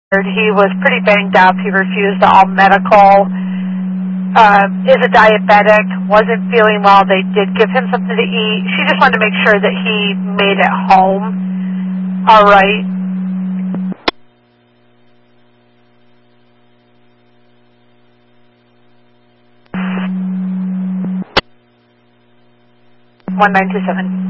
He was pretty banged up. He refused all medical. Is a diabetic. Wasn't feeling well. They did give him something to eat. She just wanted to make sure that he made it home. All right. One 927.